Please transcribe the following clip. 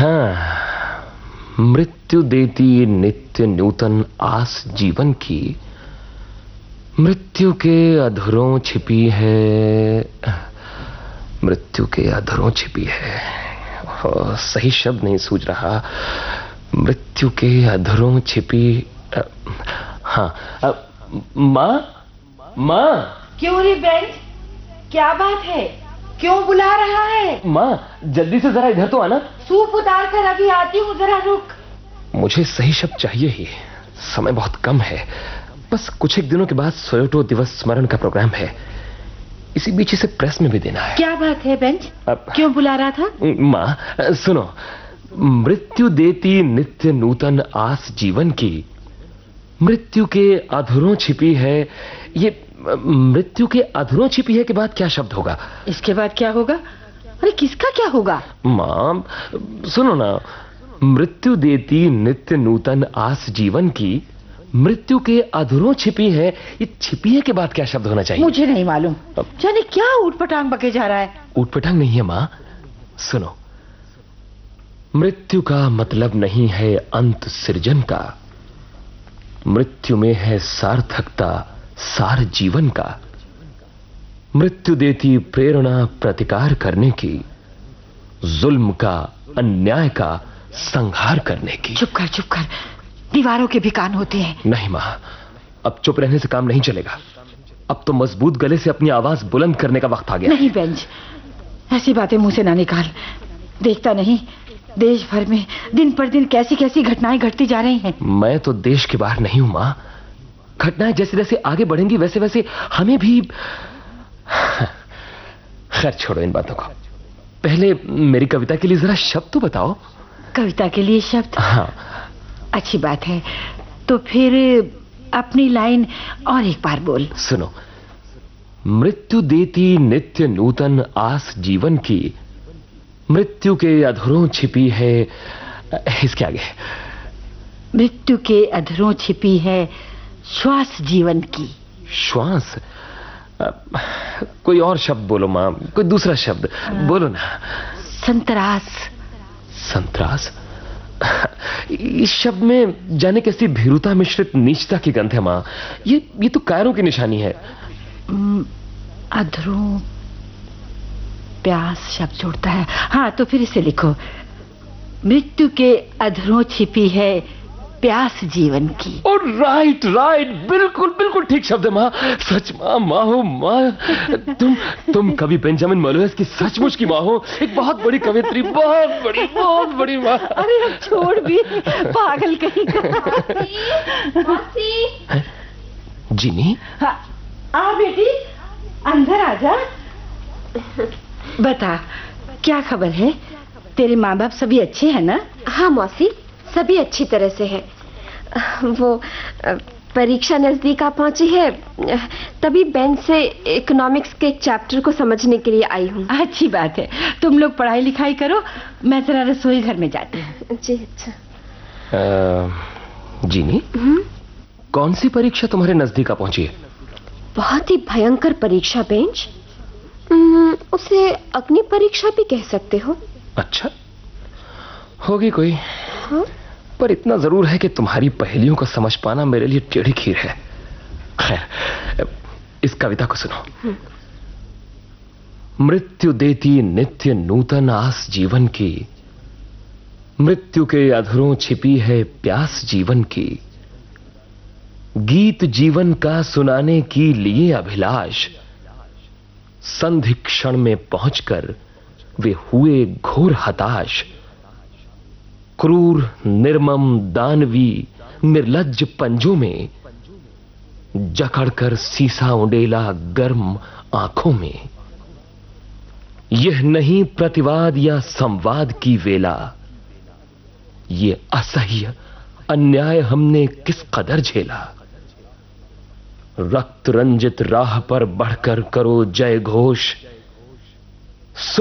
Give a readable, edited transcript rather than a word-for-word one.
हाँ, मृत्यु देती नित्य नूतन आस जीवन की, मृत्यु के अधरों छिपी है, मृत्यु के अधरों छिपी है। सही शब्द नहीं सूझ रहा। मृत्यु के अधरों छिपी। हाँ, माँ, माँ। क्यों रे बेंच, क्या बात है? क्यों बुला रहा है? माँ, जल्दी से जरा इधर तो आना। सूप उतार कर अभी आती हूँ, जरा रुक। मुझे सही शब्द चाहिए ही, समय बहुत कम है। बस कुछ एक दिनों के बाद सोयोटो दिवस स्मरण का प्रोग्राम है, इसी बीच इसे प्रेस में भी देना है। क्या बात है बेंच, क्यों बुला रहा था? माँ सुनो, मृत्यु देती नित्य नूतन आस जीवन की, मृत्यु के अधरों छिपी है। ये मृत्यु के अधरों छिपी है के बाद क्या शब्द होगा? इसके बाद क्या होगा? अरे किसका क्या होगा? माँ सुनो ना, मृत्यु देती नित्य नूतन आस जीवन की, मृत्यु के अधरों छिपी है। ये छिपी है के बाद क्या शब्द होना चाहिए? मुझे नहीं मालूम। जाने क्या ऊटपटांग बके जा रहा है। ऊटपटांग नहीं है माँ, सुनो। मृत्यु का मतलब नहीं है अंत सृजन का, मृत्यु में है सार्थकता सार जीवन का। मृत्यु देती प्रेरणा प्रतिकार करने की, जुल्म का अन्याय का संहार करने की। चुप कर, दीवारों के भी कान होते हैं। नहीं मां, अब चुप रहने से काम नहीं चलेगा। अब तो मजबूत गले से अपनी आवाज बुलंद करने का वक्त आ गया। नहीं बेंच, ऐसी बातें मुंह से ना निकाल। देखता नहीं, देश भर में दिन पर दिन कैसी कैसी घटनाएं घटती जा रही हैं। मैं तो देश के बाहर नहीं हूं मां। घटनाएं जैसे जैसे आगे बढ़ेंगी वैसे वैसे हमें भी। खैर छोड़ो इन बातों को, पहले मेरी कविता के लिए जरा शब्द तो बताओ। कविता के लिए शब्द? हाँ। अच्छी बात है, तो फिर अपनी लाइन और एक बार बोल। सुनो, मृत्यु देती नित्य नूतन आस जीवन की, मृत्यु के अधरों छिपी है। इसके आगे, मृत्यु के अधरों छिपी है श्वास जीवन की। श्वास? कोई और शब्द बोलो मां, कोई दूसरा शब्द बोलो ना। संतरास। संतरास? इस शब्द में जाने कैसी भीरुता मिश्रित नीचता की गंध है मां। ये तो कायरों की निशानी है। अधरों प्यास शब्द जोड़ता है। हाँ, तो फिर इसे लिखो, मृत्यु के अधरों छिपी है प्यास जीवन की। और राइट, बिल्कुल ठीक शब्द है माँ। सच माँ हो माँ। तुम कवि बेंजामिन मोलोस की सचमुच की माँ हो। एक बहुत बड़ी कवित्री, बहुत बड़ी माँ। अरे अब छोड़ भी, पागल कहीं का। जीनी? हाँ, आ बेटी, अंदर आजा। बता, क्या खबर है? तेरे माँ बाप सभी अच्छे हैं ना? हाँ मौसी, सभी अच्छी तरह से है। वो परीक्षा नजदीक आ पहुंची है, तभी बेंच से इकोनॉमिक्स के एक चैप्टर को समझने के लिए आई हूँ। अच्छी बात है, तुम लोग पढ़ाई लिखाई करो, मैं जरा रसोई घर में जाती हूँ। जी अच्छा। जीनी, कौन सी परीक्षा तुम्हारे नजदीक आ पहुंची है? बहुत ही भयंकर परीक्षा बेंच, उसे अग्नि परीक्षा भी कह सकते हो। अच्छा, होगी कोई। हाँ? पर इतना जरूर है कि तुम्हारी पहेलियों को समझ पाना मेरे लिए टेढ़ी खीर है। खैर, इस कविता को सुनो। मृत्यु देती नित्य नूतन आस जीवन की, मृत्यु के अधरों छिपी है प्यास जीवन की। गीत जीवन का सुनाने की लिए अभिलाष, संधि क्षण में पहुंचकर वे हुए घोर हताश। क्रूर निर्मम दानवी निर्लज्ज पंजों में जकड़कर सीसा उंडेला गर्म आंखों में। यह नहीं प्रतिवाद या संवाद की वेला, ये असह्य अन्याय हमने किस कदर झेला। रक्त रंजित राह पर बढ़कर करो जय घोष,